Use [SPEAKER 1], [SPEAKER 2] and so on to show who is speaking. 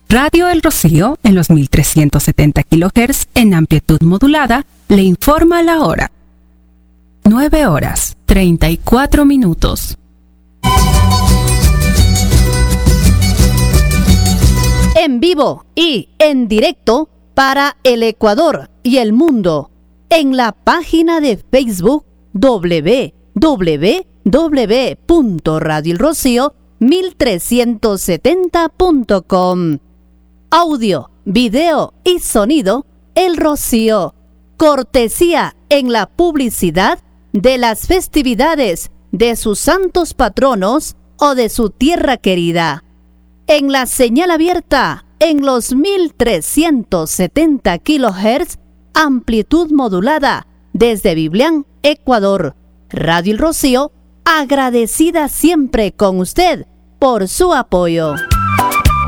[SPEAKER 1] Radio El Rocío, en los 1370 kHz en amplitud modulada, le informa la hora. 9:34.
[SPEAKER 2] En vivo y en directo para el Ecuador y el mundo, en la página de Facebook www.radioelrocío1370.com. Audio, video y sonido El Rocío. Cortesía en la publicidad de las festividades de sus santos patronos o de su tierra querida. En la señal abierta en los 1370 kHz, amplitud modulada desde Biblián, Ecuador. Radio El Rocío, agradecida siempre con usted por su apoyo.